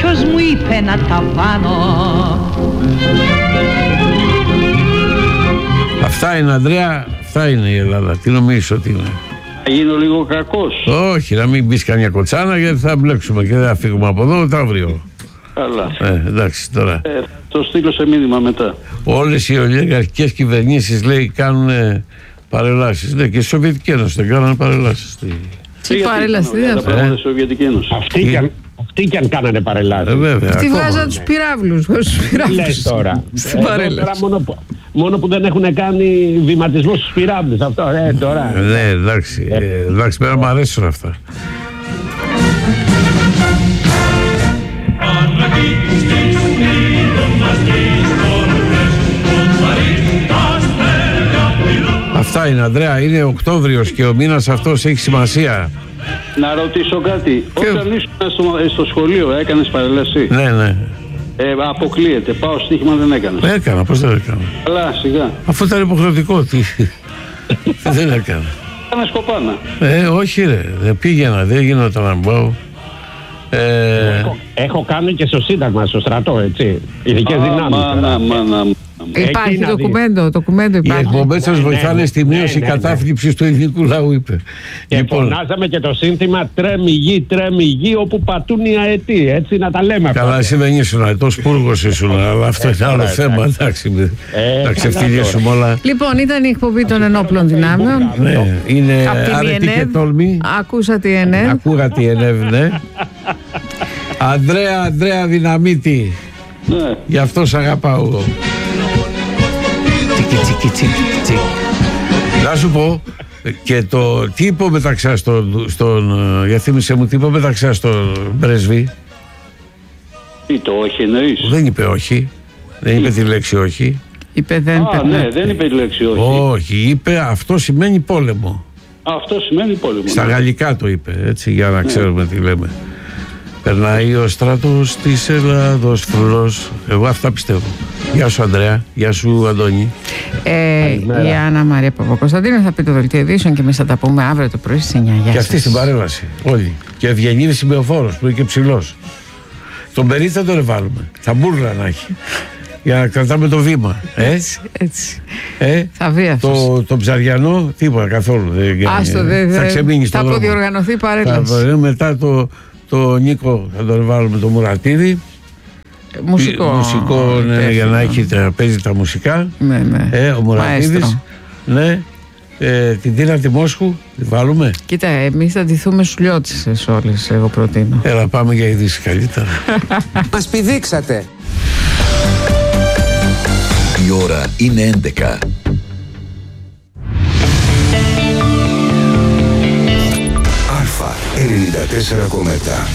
κάποιος μου είπε να τα βάνω. Αυτά είναι, Ανδρέα, αυτά είναι η Ελλάδα. Τι νομίζεις ότι είναι? Θα γίνω λίγο κακός. Όχι, να μην μπεις καμιά κοτσάνα, γιατί θα μπλέξουμε και δεν θα φύγουμε από εδώ ούτε αύριο. Καλά. Εντάξει τώρα. Το στείλω σε μήνυμα μετά. Όλες οι ολιγαρχικές κυβερνήσεις, λέει, κάνουν παρελάσεις. Ναι, και η Σοβιετική Ένωση δεν κάνανε παρελάσεις. Τι παρέλαση, δεν Σοβιετική Ένωση. Αυτοί κι αν κάνανε παρελάσεις. Αυτοί βγάζαν τους πυράβλους. Λες τώρα. Μόνο που δεν έχουν κάνει βηματισμό στους πυράβλους. Αυτό, τώρα. Ναι, εντάξει. Εντάξει, πέρα μου αρέσουν αυτά. Αυτά είναι, Ανδρέα, είναι Οκτώβριος και ο μήνας αυτός έχει σημασία. Να ρωτήσω κάτι. Όταν ήσουν στο σχολείο έκανες παρέλαση? Ναι. Αποκλείεται. Πάω στοίχημα, δεν έκανες? Έκανα, πώς δεν έκανα? Καλά, σιγά. Αφού ήταν υποχρεωτικό, τι. Δεν έκανα. Έκανες κοπάνα? Όχι ρε, δεν πήγαινα, δεν γινόταν να πάω. Έχω κάνει και στο Σύνταγμα, στο στρατό, έτσι. Ειδικές δυνάμεις. Υπάρχει ντοκουμέντο Οι υπάρχει. εκπομπές σας βοηθάνε στη μείωση κατάθλιψης του ελληνικού λαού, είπε. Και φωνάζαμε και το σύνθημα «Τρέμει γη όπου πατούν οι αετοί». Έτσι να τα λέμε αυτά. Καλά, εσύ δεν ήσουν αετός, πούργος ήσουν, αλλά αυτό είναι άλλο θέμα. Εντάξει, να ξεφτυλίσουμε όλα. Λοιπόν, ήταν η εκπομπή των ενόπλων δυνάμεων. Ναι, είναι άρετη και τόλμη. Ακούσατε η ΕΝΕΒ. Ακούγατε η ΕΝΕΒ, ναι. Ανδρέα Δυναμίτη. Ναι. Γι' αυτό σ' αγαπάω εγώ. Τσικ. Να σου πω, και το τι είπε μεταξά για θύμισε μου, τι είπε μεταξά στον πρέσβη? Τι το όχι εννοείς? Δεν είπε όχι. Δεν είπε τη λέξη όχι. Είπε δεν ναι, δεν είπε τη λέξη όχι. Όχι, είπε αυτό σημαίνει πόλεμο. Αυτό σημαίνει πόλεμο. Στα γαλλικά το είπε, έτσι, για να ξέρουμε τι λέμε. Περνάει ο στρατός της Ελλάδος φρουρός. Εγώ αυτά πιστεύω. Γεια σου Ανδρέα, γεια σου Αντώνη. Η Άννα Μαρία Παπακοσταντίνου θα πει το δελτίο ειδήσεων και εμείς θα τα πούμε αύριο το πρωί στις 9. Γεια σας. Και αυτή στην παρέλαση, όλοι. Και Ευγενίδης Συμπεοφόρος που είναι και ψηλός. Τον Περί θα τον βάλουμε. Θα μπουρλα να έχει. Για να κρατάμε το βήμα. Έτσι. Θα βγει αυτός. Το Ψαριανό, τίποτα καθόλου. Θα ξεμείνει στο δρόμο. Θα αποδιοργανωθεί παρέλαση. Μετά το Νίκο θα τον βάλουμε, το Μουρατίδη. Μουσικό ναι, για να έχει, παίζει τα μουσικά. Ναι. Ο Μουρατίδης. Ναι. Την Τίνα τη Μόσχου, τη βάλουμε. Κοίτα, εμείς θα ντυθούμε σουλιώτσισες όλες, εγώ προτείνω. Έλα, πάμε για ειδήσεις καλύτερα. Μας πηδήξατε. Η ώρα είναι 11. Αλφα 94,7.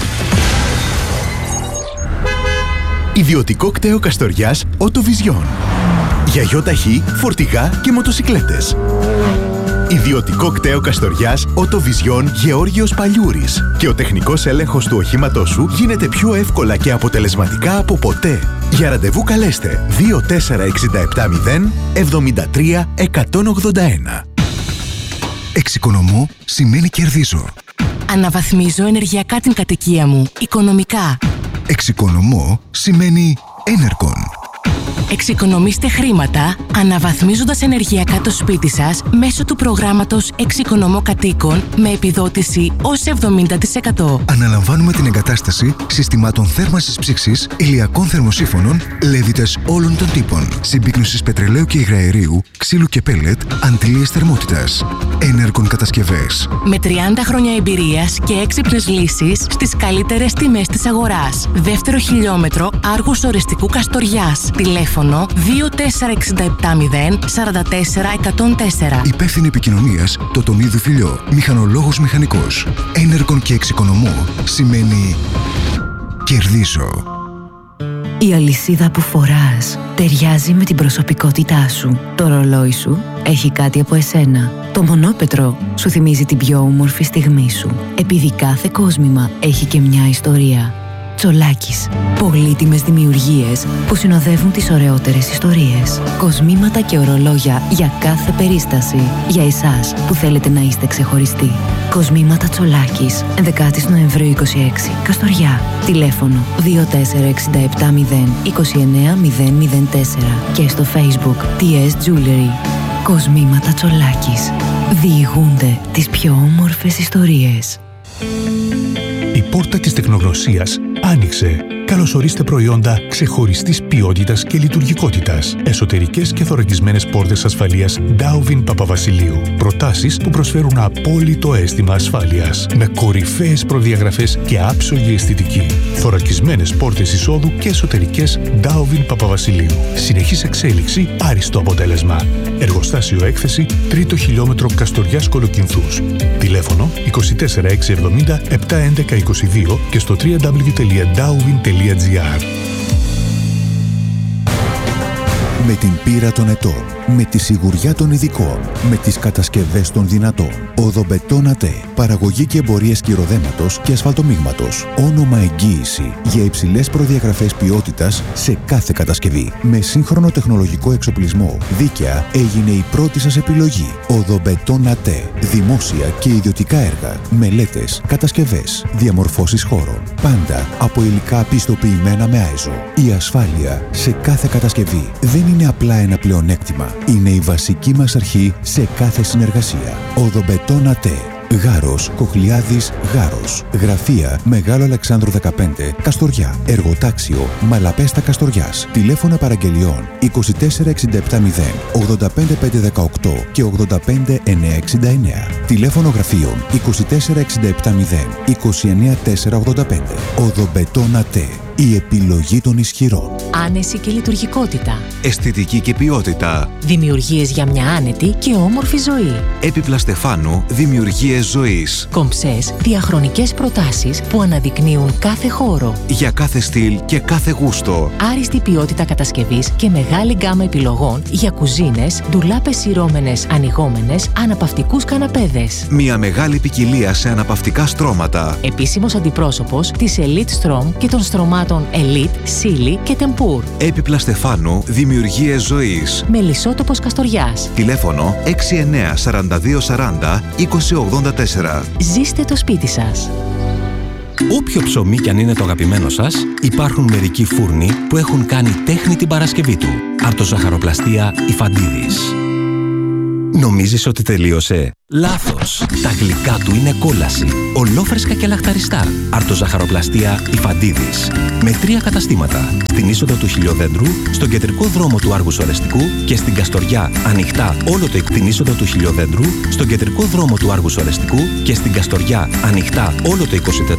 Ιδιωτικό κτέο Καστοριάς Οτοβιζιόν. Για γιοταχή, φορτηγά και μοτοσικλέτες. Ιδιωτικό κτέο Καστοριάς Οτοβιζιόν Γεώργιος Παλιούρης. Και ο τεχνικός έλεγχος του οχήματός σου γίνεται πιο εύκολα και αποτελεσματικά από ποτέ. Για ραντεβού καλέστε 24670 73 181. Εξοικονομώ σημαίνει κερδίζω. Αναβαθμίζω ενεργειακά την κατοικία μου, οικονομικά. Εξοικονομώ σημαίνει Enercon. Εξοικονομήστε χρήματα αναβαθμίζοντας ενεργειακά το σπίτι σας μέσω του προγράμματος Εξοικονομώ Κατοίκων με επιδότηση ως 70%. Αναλαμβάνουμε την εγκατάσταση συστημάτων θέρμανσης ψήξης, ηλιακών θερμοσύφωνων, λέβητες όλων των τύπων, συμπίκνωσης πετρελαίου και υγραερίου, ξύλου και πέλετ, αντλίες θερμότητας. Enercon κατασκευές. Με 30 χρόνια εμπειρίας και έξυπνες λύσεις στις καλύτερες τιμές της αγοράς. Δεύτερο χιλιόμετρο Άργους Οριστικού Καστοριάς. Τηλέφωνο 24670 44 104. Υπεύθυνη επικοινωνίας Τοτονίδου Φιλιό. Μηχανολόγος μηχανικός. Enercon και εξοικονομώ σημαίνει κερδίζω. Η αλυσίδα που φοράς ταιριάζει με την προσωπικότητά σου. Το ρολόι σου έχει κάτι από εσένα. Το μονόπετρο σου θυμίζει την πιο όμορφη στιγμή σου. Επειδή κάθε κόσμημα έχει και μια ιστορία. Τσολάκης. Πολύτιμες δημιουργίες που συνοδεύουν τις ωραιότερες ιστορίες. Κοσμήματα και ορολόγια για κάθε περίσταση. Για εσάς που θέλετε να είστε ξεχωριστοί. Κοσμήματα Τσολάκης. 11 Νοεμβρίου 26. Καστοριά. Τηλέφωνο 24670 29004 και στο Facebook TS Jewelry. Κοσμήματα Τσολάκης. Διηγούνται τις πιο όμορφες ιστορίες. Η πόρτα της τεχνογνωσίας άνοιξε. Καλωσορίστε προϊόντα ξεχωριστής ποιότητας και λειτουργικότητας. Εσωτερικές και θωρακισμένες πόρτες ασφαλείας Dowvin Παπαβασιλείου. Προτάσεις που προσφέρουν απόλυτο αίσθημα ασφάλειας. Με κορυφαίες προδιαγραφές και άψογη αισθητική. Θωρακισμένες πόρτες εισόδου και εσωτερικές Dowvin Παπαβασιλείου. Συνεχής εξέλιξη, άριστο αποτέλεσμα. Εργοστάσιο έκθεση, 3ο χιλιόμετρο Καστοριάς Κολοκυνθούς. Τηλέφωνο 24670 71122 και στο www.dowvin.gr. Με την πείρα των ετών, με τη σιγουριά των ειδικών, με τις κατασκευές των δυνατών. Οδομπετόν ΑΤΕ. Παραγωγή και εμπορία σκυροδέματος και ασφαλτομίγματος. Όνομα εγγύηση για υψηλές προδιαγραφές ποιότητας σε κάθε κατασκευή. Με σύγχρονο τεχνολογικό εξοπλισμό. Δίκαια έγινε η πρώτη σας επιλογή. Οδομπετόν ΑΤΕ. Δημόσια και ιδιωτικά έργα. Μελέτες, κατασκευές, διαμορφώσεις χώρων. Πάντα από υλικά πιστοποιημένα με ISO. Η ασφάλεια σε κάθε κατασκευή δεν είναι απλά ένα πλεονέκτημα. Είναι η βασική μας αρχή σε κάθε συνεργασία. Οδομπετόν ΑΤΕ. Γάρος, Κοχλιάδης, Γάρος. Γραφεία Μεγάλο Αλεξάνδρου 15, Καστοριά. Εργοτάξιο Μαλαπέστα Καστοριάς. Τηλέφωνα παραγγελιών 24670 85518 και 85969. Τηλέφωνο γραφείων 24670 29485. Οδομπετόν ΑΤΕ. Η επιλογή των ισχυρών. Άνεση και λειτουργικότητα. Αισθητική και ποιότητα. Δημιουργίες για μια άνετη και όμορφη ζωή. Έπιπλα Στεφάνου, δημιουργίες ζωής. Κομψές, διαχρονικές προτάσεις που αναδεικνύουν κάθε χώρο. Για κάθε στυλ και κάθε γούστο. Άριστη ποιότητα κατασκευής και μεγάλη γκάμα επιλογών για κουζίνες, ντουλάπες σειρώμενες, ανοιγόμενες, αναπαυτικούς καναπέδες. Μια μεγάλη ποικιλία σε αναπαυτικά στρώματα. Επίσημος αντιπρόσωπος της Elite Strom και των στρωμάτων Elite, Silly και Tempur. Έπιπλα Στεφάνου, δημιουργίες ζωής. Μελισσότοπος Καστοριάς. Τηλέφωνο 69 42 40 20 84. Ζήστε το σπίτι σας. Όποιο ψωμί κι αν είναι το αγαπημένο σας, υπάρχουν μερικοί φούρνοι που έχουν κάνει τέχνη την Παρασκευή του. Αρτοζαχαροπλαστεία Ιφαντίδης. Νομίζεις ότι τελείωσε? Λάθος! Τα γλυκά του είναι κόλαση. Ολόφρεσκα και λαχταριστά. Αρτοζαχαροπλαστεία Ιφαντίδης. Με 3 καταστήματα. Στην είσοδο του Χιλιοδέντρου, στον κεντρικό δρόμο του Άργους Ορεστικού και στην Καστοριά ανοιχτά όλο το την είσοδο του Χιλιοδέντρου, στον κεντρικό δρόμο του Άργους Ορεστικού και στην Καστοριά ανοιχτά όλο το